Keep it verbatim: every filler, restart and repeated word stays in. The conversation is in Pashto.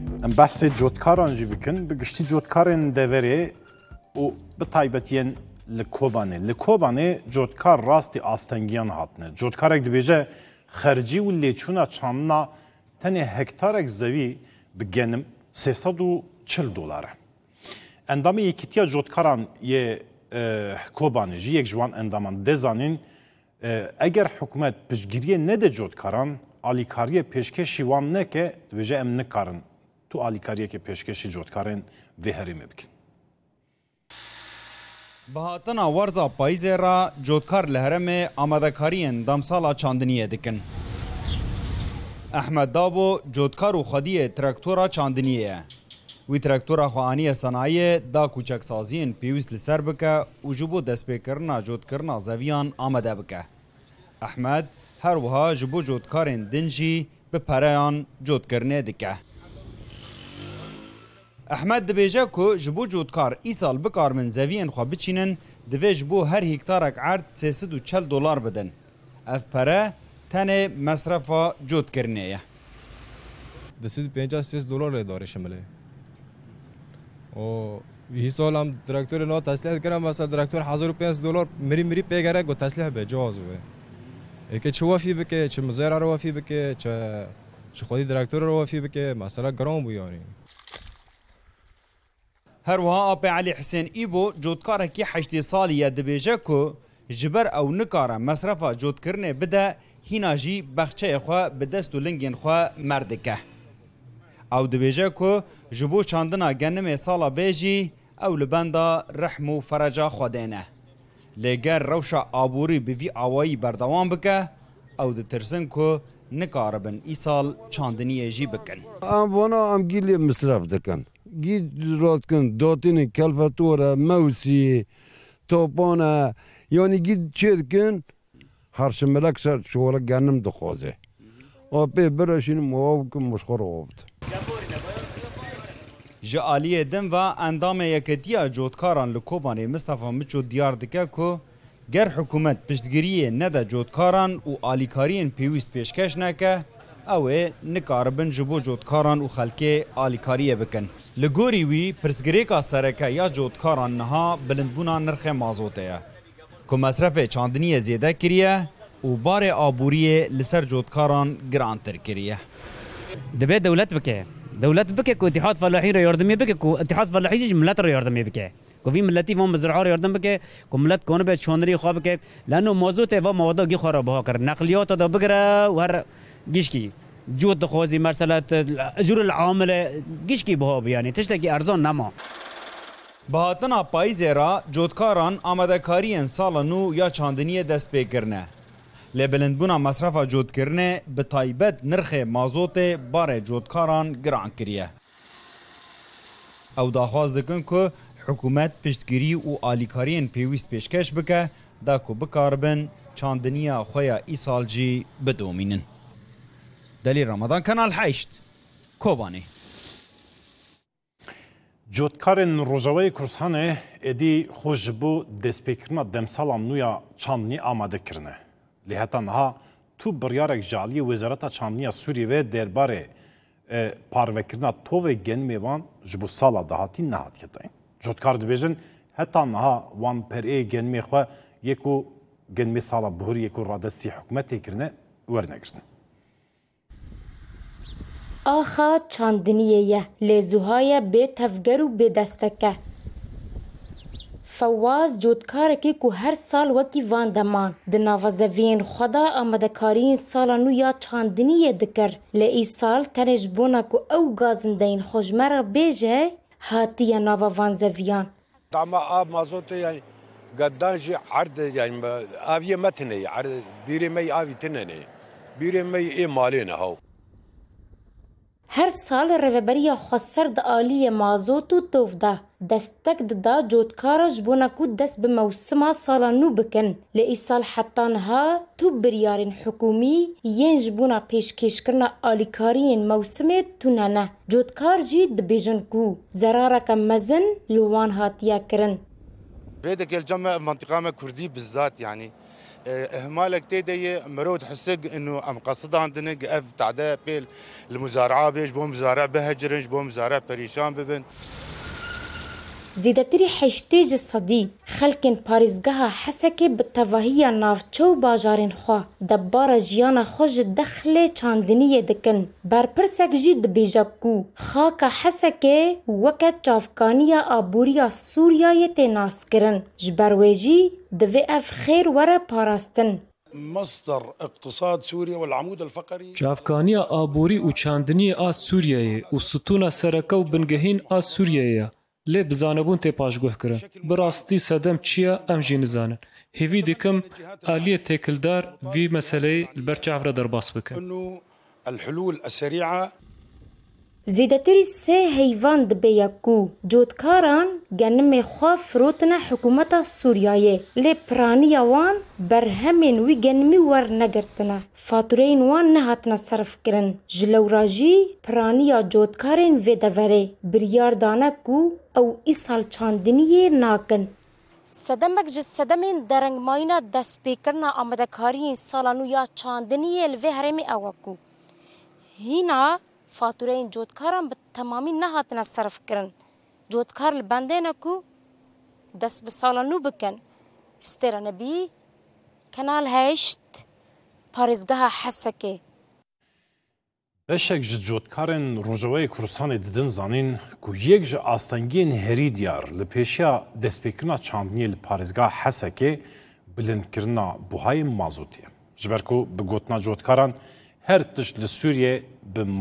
ام بحث جوتکاران جی بکن بگشتی جوتکارن دوره و بطایبتین لکوبانه لکوبانه جوتکار راستی آستنگیان هاتنه جوتکارک دبیجه خرجی و لیچونا چاننا تنه هکتارک زوی بگنم سیصد و چل دلاره اندام یکیتیا جوتکاران یه کوبانه جی یک جوان اندامان دزانین اگر حکومت پشگیریه نده جوتکاران آلیکاریه پیشکشی وان نکه دویجه ام نکارن تو آلیکاریه که پیشکشی جوتکارن وهری مبکن بهاتنا ورزا پاییزه را جوتکار لهرم آمدکارین دامسالا چاندنیه دکن. احمد دابو جوتکار و خودی تراکتورا چاندنیه. وی تراکتورا خوانی صنایع دا کوچک سازین پیوست لسر بکه و جبو دست بکرنا جوتکرنا زویان آمده بکه. احمد هر وها جبو جوتکارین دنجی به پریان جوتکرنه دکه. احمد دبیجه که جبو جوتکار ای سال بکار من زوین خواه بچینن دوی جبو هر هکتارک عرد سیصد و چل دلار بدن. اف پره تنه مصرفا جوتکرنه یه. دسید پینجا سیز دلار داره شمله. و هی سال هم درکتور نو تسلیح کردم مثلا درکتور هزار و پنج دلار مری مری پیگره گو تسلیح به جواز وی. که چه وافی بکه چه مزرعه رو وافی بکه چه چه خودی درکتور رو وافی بکه مثلا گرام بیانی. هر وها آب علی حسین ایبو جوتکاره کی هشت سالی دبیجه کو جبر او نکاره مصرفا جوتکرنه بده هیناجی بخچه خو به دست و لنگین خو مردکه. او دبیجه کو جبو چاندنا گنم سالا بیجی او لبندا رحم و فرجا خودینه. لگر روشا آبوری بوی آوایی بردوان بکه او دترسن کو نکاره بن ای سال چاندنی جی بکن. ام وانا ام گیلی مصرف دکن. گید رات کن داتین کلفتوره موسی توپانه یعنی گید چید کن هرش ملک سر شوالا گنم دخوازه آپی برشین مواب کن مشخور آبد جعالی دم و اندام یکتیا جوتکاران لکوبانی مصطفی مچو دیار دکه که گر حکومت پشتگیری نده جوتکاران و آلیکارین پیوست پیشکش نکه اوه نکاربن جبو جوتکاران و خلکه آلیکاریه بکن. لگوری وی پرسگریکا سرکه یا جوتکاران نها بلندبونا نرخ مازوته که مصرف چاندنی زیده کریه و بار آبوریه لسر جوتکاران گرانتر کریه. دبی دولت بکه دولت بکه که اتحاد فلاحی را یاردمی بکه که اتحاد فلاحی جیش ملت را یاردمی بکه که وی ملتی فهم بزرعه را یاردم بکه که ملت کنه به چاندنی خواه بکه لانو موضوع و مواد گی خواه را بها کرد نقلیات دا بگره و هر گیش کی جوت خوازی مرسلت اجور العامل گیش کی بها بیانی تشتکی ارزان نما بهاتنا پاییزه را جوتکاران آمدکاری سال نو یا چاندنی دست بکرنه لبلندبونا مصرف جوتکرنه به تایبت نرخ مازوت بار جوتکاران گران کریه او داخواست دکن که حکومت پشتگیری و آلیکارین پیوست پیشکش بکه دا که بکاربن چاندنی خویا ای سال جی بدومینن دلی رمضان کانال هشت کوبانی جوتکارن روزاوی کورسانه ادی خوش بو دسپیکرنا دمسالان نویا چاندنی آماده کرنه لحتان ها تو بریارک جالی وزارت چاندنی سوری و درباره پاروکرنا تو و گنمیوان جبو سالا دهاتی نهات کتاین جوتکار دبیجن هتان ها وان پر ای گنمی خو یکو گنمی سالا بهور یکو رادستی حکومت کرنه ورنگرسنه آخا چاندنیه لیزوهای به تفگر و به دستکه فواز جوتکاره که که هر سال وکی واندمان دناوازوین خدا آمدکارین سالانو یا چاندنیه دکر لی ای سال تنش بونا که او گازندین خوشمره بیجه هاتیه ناوا وانزویان اما آب مازوته یعنی قدانجي عرض يعني آفية متني عرض بيري مي آفي تنني بيري مي إيه مالينا هو هر سال روبریا خسر د آلی مازوت و توف ده دستک دا جوتکارش بونا کو دست به موسما سالا نو بکن لی سال حتی نها تو بریارین حکومی ینج بونا پیشکش کرنا آلیکارین موسم تونانه جوتکار جی دبیجن کو زرارک مزن لوان هاتیا کرن بيدك الجمع منطقة كردي بالذات يعني اهمالك تيدي مرود حسق انه ام قصد عندنا اف تعداء بيل المزارعه بيش بو مزارع بهجرنج بو مزارع بريشان ببن زیدتری حشتیج صدی خلکن پاریزگاه حسکی بالتواهی نافچو باجارین خوا دبار جیان خوش دخل چاندنی دکن بر پرسک جی دبیجاکو خاک حسکی وکت چافکانی آبوریا سوریای تناس کرن جبرویجی دوی اف خیر وره پاراستن مصدر اقتصاد سوريا والعمود الفقري جافکانی آبوری و چاندنی آ سوریای و ستون سرکه و بنگهین آ سوریای لی بزانبون تی پاشگوه کرن براستی صدم چیه ام جی نزانن هیوی دیکم آلیه تکلدار وی مسئله البرچاف را در باس بکن انه الحلول السريعه زیدتری سه حیوان دبیاکو جودکاران گنم خواه فروتنا حکومت سوریایه لی پرانی وان بر همین وی گنمی ور نگرتنا فاتورین وان نهاتنا صرف کرن جلوراجی پرانی جودکارین وی دوره بریار دانکو او ایسال چاندنیه ناکن صدمک جز صدمین درنگ ماینا دست پیکرنا آمدکاری سالانو یا چاندنیه لوی هرمی اوکو هینا فاتورین جودکاران به تمامی نهاتنا صرف کرن جودکار لبنده نکو دست به سالانو بکن استیرا نبی کنال هشت پارزگاه حسکه بشک ji cotkarên Rojavayê Kurdistanê didin zanîn ku yek ji astengiyên herî diyar li pêşiya destpêkirina çandiniyê li parêzgeha Hesekê bilindkirina buhayê mazotê ye. Ji ber ku bi gotina cotkaran her tişt li Sûriyê bi